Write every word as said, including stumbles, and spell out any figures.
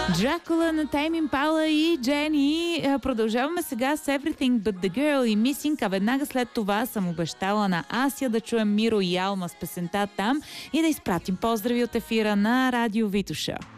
Dracula на Tame Impala и Jenny. Продължаваме сега с Everything But The Girl и Missing, а веднага след това съм обещала на Ася да чуем Миро и Алма с песента там и да изпратим поздрави от ефира на Радио Витоша.